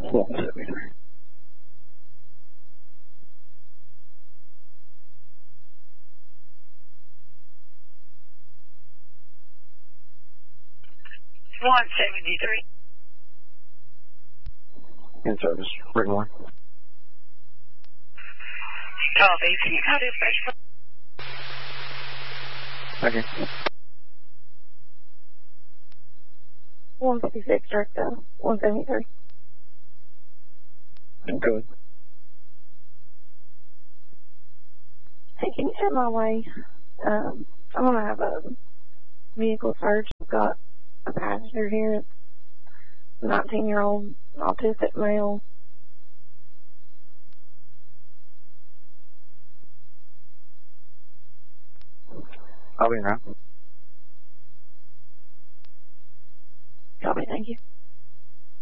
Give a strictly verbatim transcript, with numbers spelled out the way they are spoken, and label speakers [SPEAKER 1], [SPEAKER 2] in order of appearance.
[SPEAKER 1] one seventy-three.
[SPEAKER 2] one seventy-three.
[SPEAKER 1] In service. Bring one.
[SPEAKER 2] Copy. Can you call dispatch?
[SPEAKER 1] Okay.
[SPEAKER 3] one fifty-six, Director. one seventy-three.
[SPEAKER 1] Good.
[SPEAKER 3] Hey, can you head my way? Um, I'm going to have a vehicle search. I've got a passenger here, nineteen-year-old autistic male.
[SPEAKER 1] I'll be around.
[SPEAKER 3] Copy, thank you.